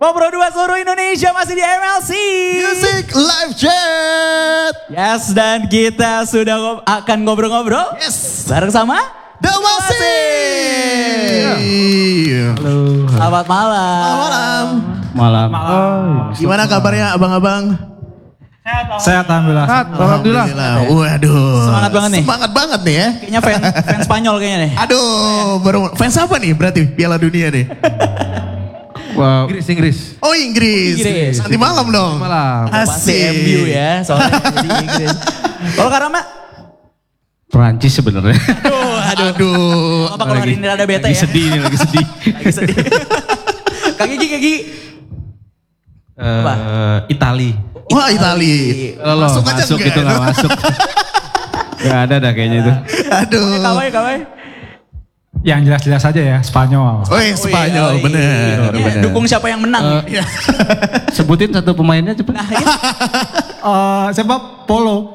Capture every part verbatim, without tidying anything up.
Ngobrol dua seluruh Indonesia masih di M L C Music Live Chat. Yes, dan kita sudah ngob- akan ngobrol-ngobrol. Yes. Bareng sama The Massive. Halo. Selamat malam. Selamat malam. Malam. Oh, gimana kabarnya abang-abang? Sehat alhamdulillah. Sehat, alhamdulillah. Waduh. Semangat banget nih. Semangat banget nih ya. Kayaknya fan, fan Spanyol kayaknya nih. Aduh, baru fans apa nih berarti Piala Dunia nih? Wow. Inggris, Inggris. Oh Inggris. Inggris. Nanti malam dong. Malam. Pasti Asik. M U ya, soalnya jadi Inggris. Kalau Karama? Perancis sebenarnya. Aduh, aduh. Aduh. Apa kalau hari ini rada bete Lagi ya? sedih nih, lagi sedih. Lagi sedih. Kak Gigi, Kak Gigi. Apa? Eh, Itali. Wah Itali. Loh, Masuk masuk, aja masuk enggak? itu nggak masuk. Gak ada dah kayaknya itu. Aduh. Kawai, kawai. Yang jelas-jelas aja ya, Spanyol. Oh iya, Spanyol, iya. bener, Ini bener. Dukung siapa yang menang? Eh, Sebutin satu pemainnya cepet. Nah, ini Eh siapa? Polo.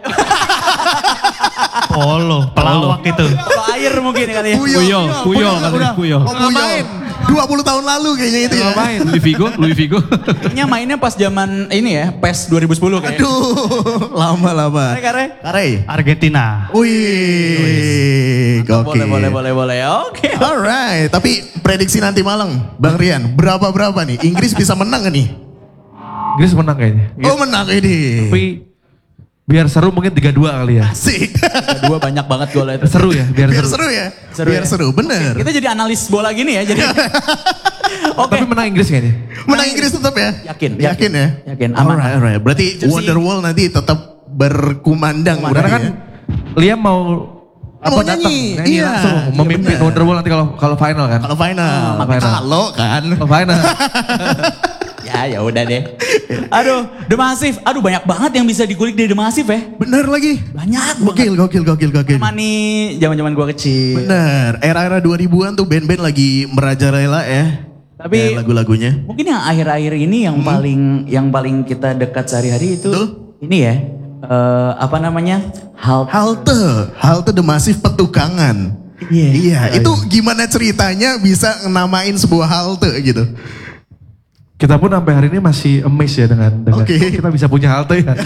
Polo, pelawak itu. kalau air mungkin kali ya. Puyol, Puyol katanya, Puyol. Oh, Puyol. dua puluh tahun lalu kayaknya itu ya. Main Louis Figo, Louis Figo. Kayaknya mainnya pas zaman ini ya, P E S dua ribu sepuluh kayaknya. Aduh, lama-lama. Kare, kare. Kare. Argentina. Wih, oke. Boleh, boleh, boleh, boleh. Oke. Alright, tapi prediksi nanti malam, Bang Rian, berapa-berapa nih? Inggris bisa menang gak nih? Inggris menang kayaknya. Oh menang ini. Tapi biar seru mungkin tiga dua kali ya. Asik. Dua banyak banget golnya itu. Seru ya, biar, Biar seru. seru ya. Seru Biar ya? seru, bener. Kita jadi analis bola gini ya, jadi. Oke. Tapi menang Inggris kayaknya. Menang Inggris tetap ya? Yakin, Yakin, yakin. ya? Yakin, aman. Alright, alright. Berarti Jersey- Wonderwall nanti tetap berkumandang. Kumandang. Karena kan berarti ya? Liam mau Mau datang, nyanyi, nyanyi iya, langsung iya memimpin benar. Wonderwall nanti kalau kalau final kan. Kalau final, Ah, pakai final. kalau kan. Kalau final. Ya, ya udah deh. Aduh, The Massive. Aduh, banyak banget yang bisa dikulik dari The Massive ya. Bener lagi. Banyak Gokil, banget. gokil, gokil, gokil. Sama nih zaman-zaman gua kecil. Bener, era-era dua ribuan tuh band-band lagi merajalela ya. Tapi- Ya, lagu-lagunya. Mungkin yang akhir-akhir ini yang paling yang paling kita dekat sehari-hari itu Betul. ini ya. eh, apa namanya? Halt. Halte, halte The Massive Petukangan. Iya. Iya, itu gimana ceritanya bisa namain sebuah halte gitu? Kita pun sampai hari ini masih amazed ya dengan, dengan Oke. kok kita bisa punya halte ya.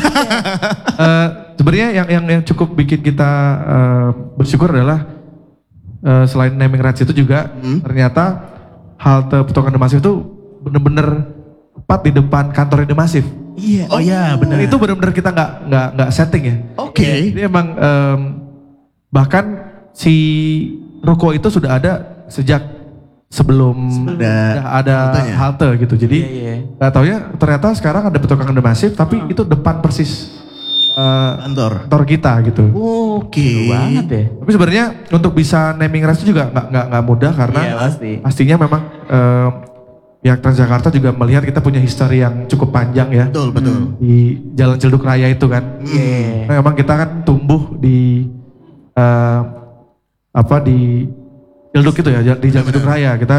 Eh, Sebenarnya yang, yang yang cukup bikin kita eh, bersyukur adalah eh, selain naming rights itu juga ternyata halte Petukangan The Massive itu bener-bener tepat di depan kantor The Massive. Iya. Oh iya, Dan benar. itu bener-bener kita nggak nggak nggak setting ya. Oke. Jadi emang em, bahkan si ruko itu sudah ada sejak sebelum ada udah ada haltenya. halte gitu. Jadi Iya, iya. nggak taunya ternyata sekarang ada Petukangan The Massive tapi itu depan persis eh, Kantor. kantor kita gitu. Oke. Seru banget ya. Tapi sebenarnya untuk bisa naming rights itu juga nggak nggak nggak mudah karena Iya, pasti. pastinya memang em, pihak Transjakarta juga melihat kita punya history yang cukup panjang ya Betul, betul. di Jalan Ciledug Raya itu kan. Iya. Nah, memang kita kan tumbuh di eh, apa di Ciledug itu ya, di Jalan Ciledug Raya. Kita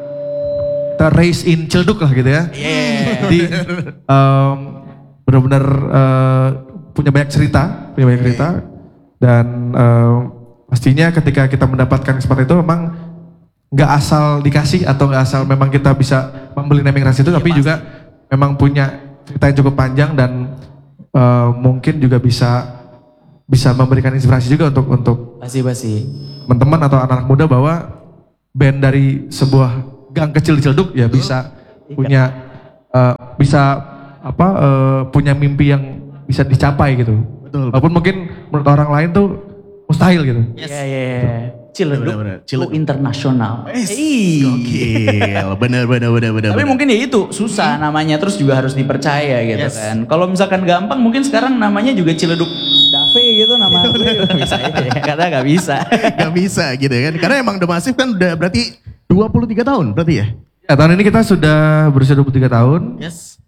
kita raise in Ciledug lah gitu ya. Iya. Jadi em, benar-benar eh, punya banyak cerita, punya banyak cerita dan em, pastinya ketika kita mendapatkan kesempatan itu memang nggak asal dikasih atau nggak asal memang kita bisa membeli naming rights itu, tapi juga memang punya cerita yang cukup panjang dan eh, mungkin juga bisa bisa memberikan inspirasi juga untuk untuk Pasti, pasti. teman-teman atau anak-anak muda bahwa band dari sebuah gang kecil di Ciledug ya bisa punya eh, bisa apa eh, punya mimpi yang bisa dicapai gitu. Betul. Walaupun mungkin menurut orang lain tuh mustahil gitu. Iya, iya, iya. Ciledug, Benar-benar, Ciledug. go internasional. Ih, gokil. Bener, bener, bener, bener. Tapi bener. mungkin ya itu susah namanya, terus juga harus dipercaya gitu Yes. kan. Kalau misalkan gampang mungkin sekarang namanya juga Ciledug Dave gitu nama gue juga bisa ya. Karena gak bisa. Gak bisa gitu kan. Karena emang The Massive kan udah berarti dua puluh tiga tahun berarti ya? Ya, tahun ini kita sudah berusia dua puluh tiga tahun. Yes.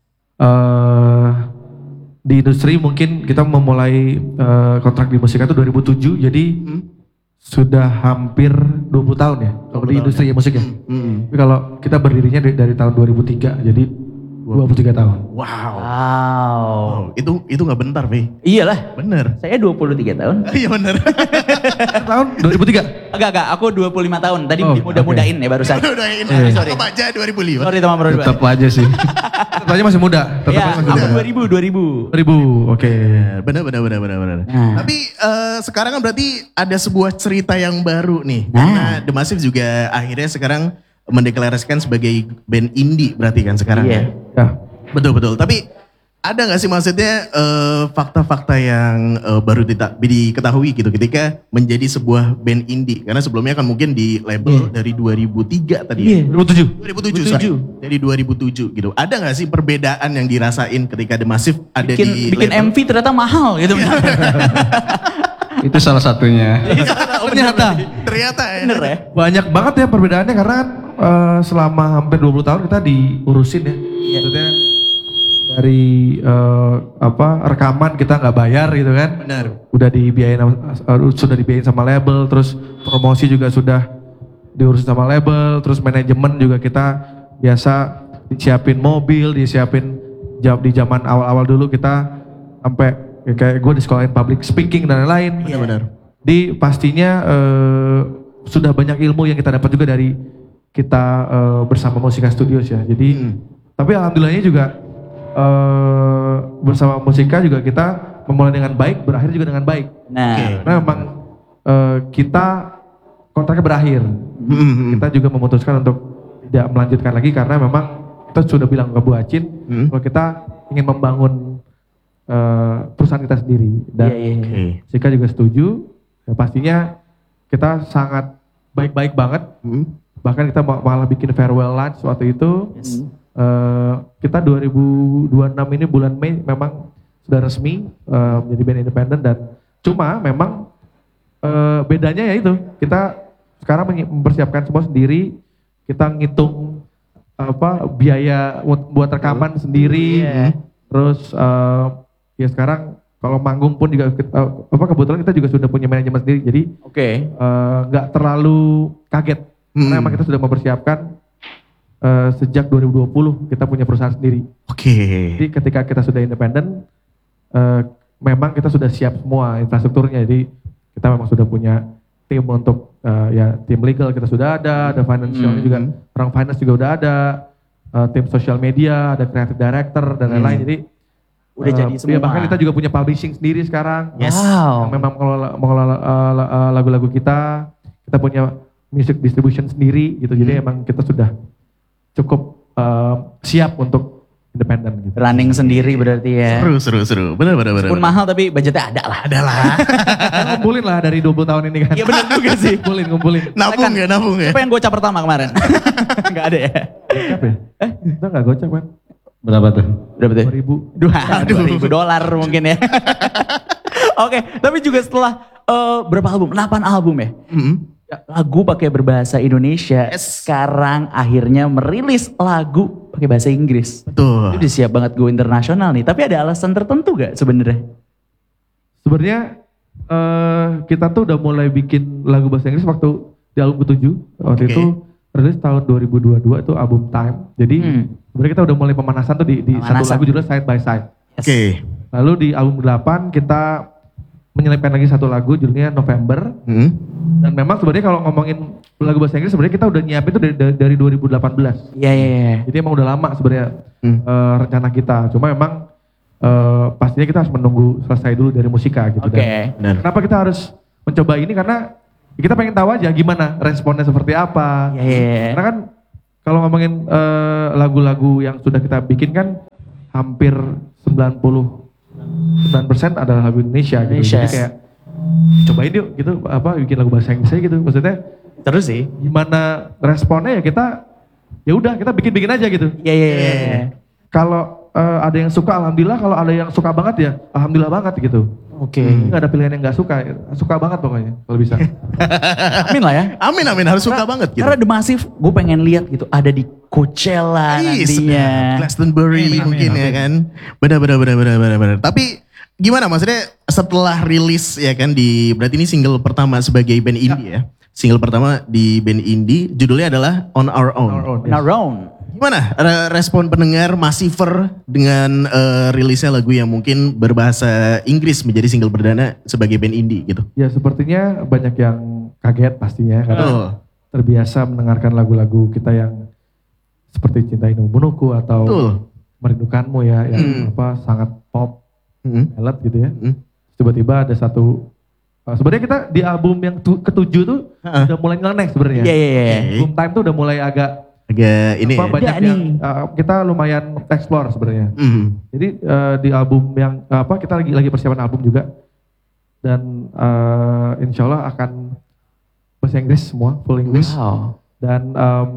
eh di industri mungkin kita memulai eh, kontrak di musik itu dua ribu tujuh, jadi sudah hampir dua puluh tahun ya kalau di industri ya musik ya. Hmm. Tapi kalau kita berdirinya dari, dari tahun dua ribu tiga, jadi dua puluh tiga tahun. Wow. Wow. Oh, itu itu nggak bentar, Be. Iyalah, Bener. saya dua puluh tiga tahun. Iya bener. Tahun dua ribu tiga. Agak, agak, aku dua puluh lima tahun. Tadi Oh, mudah-mudahin ya barusan. Udah udah ini. Eh, sorry. Apa aja dua ribu lima. Sorry teman berdua. Tetap aja sih. Tetap aja masih muda. Tetap Ya, aja masih aku muda. dua ribu, dua ribu. dua ribu, oke. Bener bener bener bener bener. Nah. Tapi eh, sekarang kan berarti ada sebuah cerita yang baru nih. Nah. Karena The Massive juga akhirnya sekarang mendeklarasikan sebagai band indie berarti kan sekarang. Iya. Ya? Ya. Betul betul. Tapi ada nggak sih maksudnya eh, fakta-fakta yang eh, baru dita- diketahui gitu ketika menjadi sebuah band indie? Karena sebelumnya kan mungkin di label dari dua ribu tiga tadi. Iya. Ya? dua ribu tujuh. dua ribu tujuh, sorry. Dari dua ribu tujuh gitu. Ada nggak sih perbedaan yang dirasain ketika The Massive ada Bikin, di bikin label? M V ternyata mahal gitu. Itu salah satunya. Ternyata. Ternyata ya. Bener ya? Banyak banget ya perbedaannya karena kan eh, selama hampir dua puluh tahun kita diurusin ya. Maksudnya dari eh, apa rekaman kita nggak bayar gitu kan. Benar. Udah dibiayain sama- eh, sudah dibiayain sama label, terus promosi juga sudah diurusin sama label, terus manajemen juga kita biasa disiapin mobil, disiapin jam di zaman awal-awal dulu kita sampai ya kayak gue di sekolahin public speaking dan lain-lain. Benar-benar. Di pastinya eh, sudah banyak ilmu yang kita dapat juga dari kita eh, bersama Musika Studios ya. Jadi Hmm. tapi alhamdulillahnya juga eh, bersama Musika juga kita memulai dengan baik, berakhir juga dengan baik. Nah, Oke. Karena memang eh, kita kontraknya berakhir. Hmm. Kita juga memutuskan untuk tidak melanjutkan lagi karena memang kita sudah bilang ke Bu Acin Hmm. kalau kita ingin membangun eh, perusahaan kita sendiri dan iya, iya, iya. Oke. Sika juga setuju. Ya, pastinya kita sangat baik-baik banget. Hmm. Bahkan kita ma- malah bikin farewell lunch waktu itu. Yes. Eh, kita dua ribu dua puluh enam ini bulan Mei memang sudah resmi eh, menjadi band independen dan cuma memang eh, bedanya ya itu kita sekarang menyi- mempersiapkan semua sendiri. Kita ngitung apa biaya buat buat rekaman sendiri. Iya. Terus eh, ya sekarang kalau manggung pun juga kita- eh, apa kebetulan kita juga sudah punya manajemen sendiri. Jadi Oke. eh, nggak terlalu kaget karena Hmm. memang kita sudah mempersiapkan eh, sejak dua ribu dua puluh kita punya perusahaan sendiri. Oke. Jadi ketika kita sudah independen, eh, memang kita sudah siap semua infrastrukturnya. Jadi kita memang sudah punya tim untuk eh, ya tim legal kita sudah ada, ada financialnya Hmm. juga orang finance juga udah ada, eh, tim social media, ada creative director dan lain-lain. Hmm. Jadi Udah eh, jadi ya semua. bahkan kita juga punya publishing sendiri sekarang. Yes. Wow. Yang memang mengelola, mengelola eh, la- eh, lagu-lagu kita, kita punya music distribution sendiri gitu. Jadi Hmm. emang kita sudah cukup eh, siap untuk independen gitu. Running sendiri berarti ya. Seru seru seru. Benar benar benar. Pun mahal tapi budgetnya ada lah. Ada lah. ngumpulin lah dari dua puluh tahun ini kan. Iya benar juga sih. ngumpulin, ngumpulin. Nabung ya nabung ya. Siapa yang gocap pertama kemarin? Enggak ada ya? Gocap ya? Eh, kita gak gocap kan? Berapa tuh? Berapa tuh? dua ribu. Dua, dua ribu dolar mungkin ya. Oke, tapi juga setelah eh, berapa album? delapan album ya? Hmm. Ya, lagu pakai berbahasa Indonesia. Yes. Sekarang akhirnya merilis lagu pakai bahasa Inggris. Betul. Itu udah siap banget go internasional nih. Tapi ada alasan tertentu gak sebenarnya? Sebenarnya eh, kita tuh udah mulai bikin lagu bahasa Inggris waktu di album ketujuh. Waktu Oke. itu rilis tahun dua ribu dua puluh dua itu album Time. Jadi Hmm. sebenarnya kita udah mulai pemanasan tuh di, di satu Pemanasan. lagu judulnya Side by Side. Yes. Oke. Lalu di album delapan kita menyelipkan lagi satu lagu judulnya November. Hmm. Dan memang sebenarnya kalau ngomongin lagu bahasa Inggris sebenarnya kita udah nyiapin itu dari, dari, dari dua ribu delapan belas. Iya, iya, iya. Jadi emang udah lama sebenarnya Hmm. eh, rencana kita. Cuma emang eh, pastinya kita harus menunggu selesai dulu dari musika gitu. Oke. Dan Benar. kenapa kita harus mencoba ini karena kita pengen tahu aja gimana responnya seperti apa. Iya, iya, iya. Karena kan kalau ngomongin eh, lagu-lagu yang sudah kita bikin kan hampir sembilan puluh sembilan persen adalah lagu Indonesia gitu. Indonesia. Jadi kayak cobain yuk gitu apa bikin lagu bahasa Inggris aja gitu. Maksudnya Terus sih. gimana responnya ya kita ya udah kita bikin-bikin aja gitu. Iya, iya, iya, iya. Kalau eh, ada yang suka alhamdulillah, kalau ada yang suka banget ya alhamdulillah banget gitu. Oke. Nggak ada pilihan yang nggak suka, suka banget pokoknya kalau bisa. Amin lah ya. Amin amin harus suka banget gitu. Karena The Massive, gue pengen lihat gitu, ada di Coachella Ih, nantinya. sedap. Glastonbury Amin, mungkin amin. ya kan. Benar benar benar benar benar benar. Tapi gimana maksudnya setelah rilis ya kan di berarti ini single pertama sebagai band indie ya. Single pertama di band indie judulnya adalah On Our Own. Our own, yes. Nah, Round. Gimana re- respon pendengar Massiver dengan eh, rilisnya lagu yang mungkin berbahasa Inggris menjadi single perdana sebagai band indie gitu? Ya sepertinya banyak yang kaget pastinya karena Betul. terbiasa mendengarkan lagu-lagu kita yang seperti Cintai Numunuku atau Betul. Merindukanmu ya yang Hmm. apa sangat pop, Mm. ballad gitu ya. Mm. Tiba-tiba ada satu uh, sebenarnya kita di album yang tu- ketujuh tuh Ha-ha. udah mulai ngenek sebenarnya. Iya, iya, iya. Oke. Boom Time tuh udah mulai agak Agak ini apa, ya. banyak Ya, yang nih. uh, kita lumayan explore sebenarnya. Mm. Jadi uh, di album yang uh, apa kita lagi lagi persiapan album juga dan uh, insya Allah akan bahasa Inggris semua full English Wow. dan um,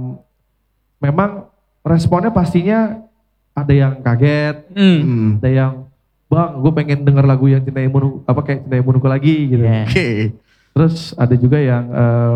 memang responnya pastinya ada yang kaget, Hmm. Mm. ada yang bang gue pengen denger lagu yang Cintai Munuku apa kayak Cintai Munuku lagi gitu. Iya. Oke. Terus ada juga yang uh,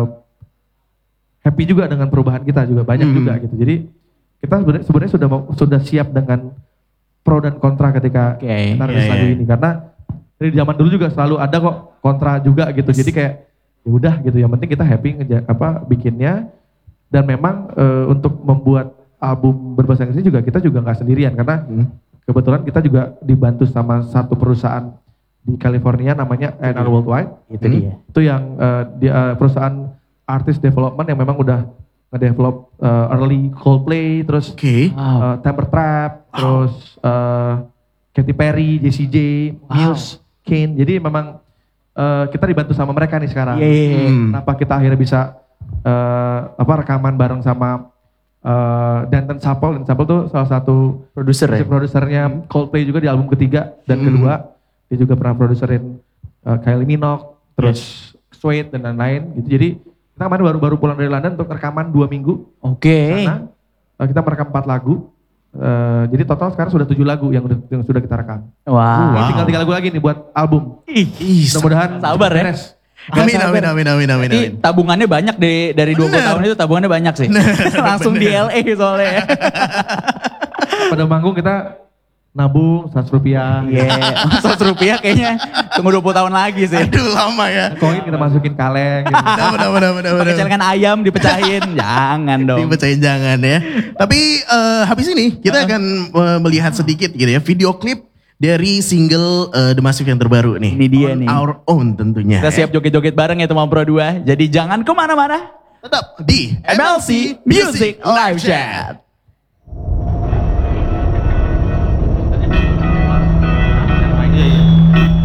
happy juga dengan perubahan kita juga banyak Hmm. juga gitu. Jadi kita sebenarnya sebenarnya sudah mau- sudah siap dengan pro dan kontra ketika Oke. kita rilis Iya, lagu iya. ini karena dari zaman dulu juga selalu ada kok kontra juga gitu. Jadi kayak ya udah gitu. Yang penting kita happy ngeja, apa bikinnya dan memang eh, untuk membuat album berbahasa Inggris juga kita juga nggak sendirian karena Hmm. kebetulan kita juga dibantu sama satu perusahaan di California namanya N R Worldwide. Itu Hmm. dia. Itu yang eh, dia eh, perusahaan artist development yang memang udah nge-develop eh, early Coldplay, terus Oke. Wow. eh, Temper Trap, terus eh, Katy Perry, Jessie J, Wow. Muse, Kane. Jadi memang eh, kita dibantu sama mereka nih sekarang. Iya, iya, iya. Hmm. Kenapa kita akhirnya bisa eh, apa rekaman bareng sama eh, Danton Sapel. Dan Sapel tuh salah satu Produser ya? musik produsernya Coldplay juga di album ketiga dan Hmm. kedua. Dia juga pernah produserin eh, Kylie Minogue, terus Suede dan lain-lain gitu. Jadi kita kemarin baru-baru pulang dari London untuk rekaman dua minggu. Oke. Sana eh, kita merekam empat lagu. Eh, jadi total sekarang sudah tujuh lagu yang udah yang sudah kita rekam. Wow. Wow. Tinggal tiga lagu lagi nih buat album. Ih, Ih, Mudah-mudahan sabar ya. beres. Amin, amin, amin, amin, amin, Ini amin. tabungannya banyak di, dari dua puluh Bener. tahun itu tabungannya banyak sih. Langsung di L A soalnya. Pada manggung kita nabung seratus rupiah. Iya, seratus rupiah kayaknya tunggu dua puluh tahun lagi sih. Aduh lama ya. Koin kita masukin kaleng gitu. Benar, benar, benar, benar, Pakai benar. celengan ayam dipecahin, jangan dong. Dibacain jangan ya. Tapi eh, habis ini kita akan eh, melihat sedikit gitu ya video klip dari single eh, The Massive yang terbaru nih. Ini dia On nih. Our Own tentunya. Kita siap joget-joget bareng ya teman Pro dua. Jadi jangan kemana-mana. Tetap di M L C Music Live Chat.